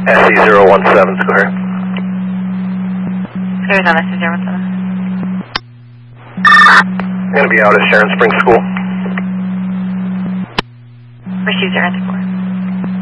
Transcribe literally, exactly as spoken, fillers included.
S E zero one seven square. Square's on S E zero one seven. I'm going to be out at Sharon Springs School. Receive zero four.